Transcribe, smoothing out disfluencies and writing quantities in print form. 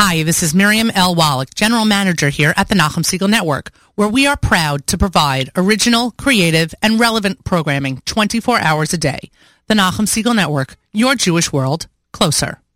Hi, this is Miriam L. Wallach, General Manager here at the Nachum Segal Network, where we are proud to provide original, creative, and relevant programming 24 hours a day. The Nachum Segal Network, your Jewish world, closer.